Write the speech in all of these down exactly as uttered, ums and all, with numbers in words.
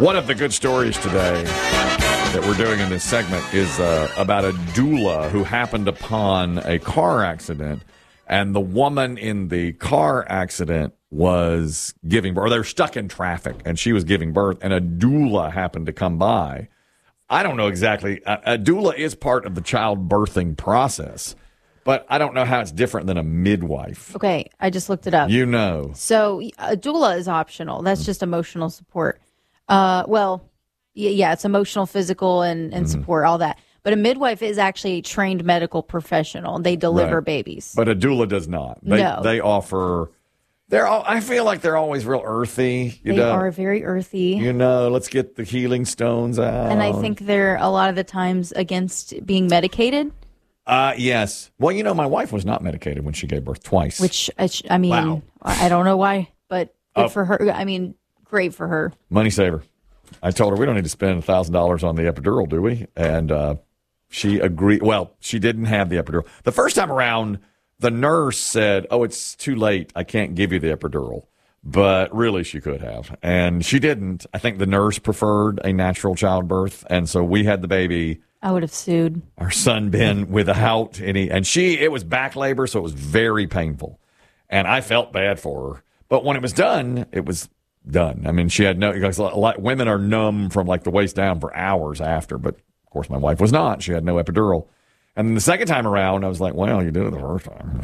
One of the good stories today that we're doing in this segment is uh, about a doula who happened upon a car accident, and the woman in the car accident was giving birth, or they were stuck in traffic, and she was giving birth, and a doula happened to come by. I don't know exactly. A, a doula is part of the childbirthing process, but I don't know how it's different than a midwife. Okay, I just looked it up. You know. So a doula is optional. That's just emotional support. Uh, well, yeah, it's emotional, physical, and, and mm-hmm. support, all that. But a midwife is actually a trained medical professional. They deliver right. babies. But a doula does not. They, no. They offer... They're all, I feel like they're always real earthy. You they know? are very earthy. You know, let's get the healing stones out. And I think they're a lot of the times against being medicated. Uh, yes. Well, you know, my wife was not medicated when she gave birth twice. Which, I mean, wow. I don't know why, but good uh, for her. I mean, great for her. Money saver. I told her we don't need to spend one thousand dollars on the epidural, do we? And uh, she agreed. Well, she didn't have the epidural. The first time around, the nurse said, oh, it's too late. I can't give you the epidural. But really, she could have. And she didn't. I think the nurse preferred a natural childbirth. And so we had the baby. I would have sued. Our son, Ben, without any. And she, it was back labor, so it was very painful. And I felt bad for her. But when it was done, it was done. I mean, she had no, because a lot, women are numb from like the waist down for hours after. But of course, my wife was not. She had no epidural. And then the second time around, I was like, well, you did it the first time.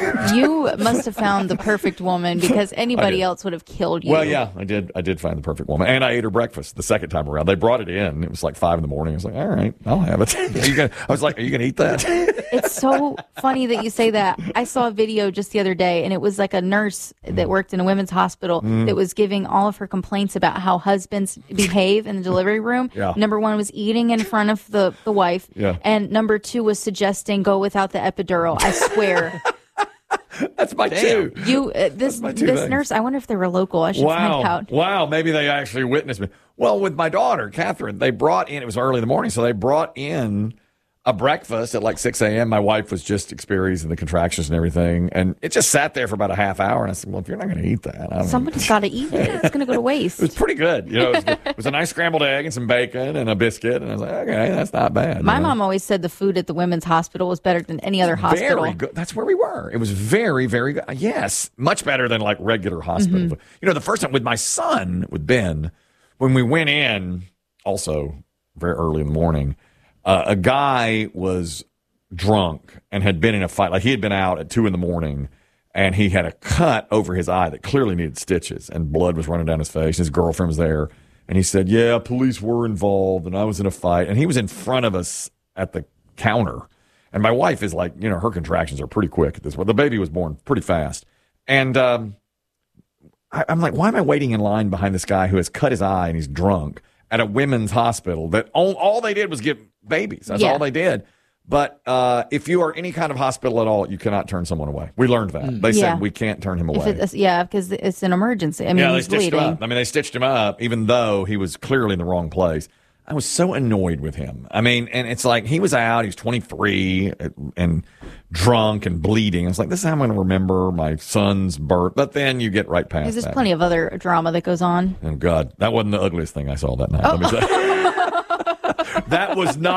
You must have found the perfect woman, because anybody else would have killed you. Well, yeah, I did. I did find the perfect woman. And I ate her breakfast the second time around. They brought it in. It was like five in the morning. I was like, all right, I'll have it. Are you gonna, I was like, are you going to eat that? It's so funny that you say that. I saw a video just the other day, and it was like a nurse that worked in a women's hospital mm. that was giving all of her complaints about how husbands behave in the delivery room. Yeah. Number one was eating in front of the, the wife. Yeah. And number two was suggesting go without the epidural. I swear. That's my Damn. two. You, uh, this this things. nurse, I wonder if they were local. I should wow. find out. Wow. Maybe they actually witnessed me. Well, with my daughter, Catherine, they brought in, it was early in the morning, so they brought in a breakfast at like six a.m. My wife was just experiencing the contractions and everything, and it just sat there for about a half hour, and I said, well, if you're not going to eat that, I don't somebody's got to eat it. It's going to go to waste. It was pretty good. You know, it was, it was a nice scrambled egg and some bacon and a biscuit, and I was like, okay, that's not bad. My you know? mom always said the food at the women's hospital was better than any other hospital. Very good. That's where we were. It was very, very good. Yes, much better than like regular hospital. Mm-hmm. You know, the first time with my son, with Ben, when we went in, also very early in the morning, uh, a guy was drunk and had been in a fight. Like he had been out at two in the morning, and he had a cut over his eye that clearly needed stitches, and blood was running down his face. His girlfriend was there, and he said, yeah, police were involved, and I was in a fight. And he was in front of us at the counter. And my wife is like, you know, her contractions are pretty quick at this point. The baby was born pretty fast. And um, I, I'm like, why am I waiting in line behind this guy who has cut his eye and he's drunk at a women's hospital that all, all they did was give babies? That's yeah. all they did. But uh, if you are any kind of hospital at all, you cannot turn someone away. We learned that. They yeah. said we can't turn him away. If yeah, because it's an emergency. I mean, yeah, they he's stitched bleeding. him up. I mean, they stitched him up, even though he was clearly in the wrong place. I was so annoyed with him. I mean, and it's like he was out. He was twenty-three and drunk and bleeding. I was like, this is how I'm going to remember my son's birth. But then you get right past There's that. plenty of other drama that goes on. Oh, God. That wasn't the ugliest thing I saw that night. Oh. Let me say. That was not.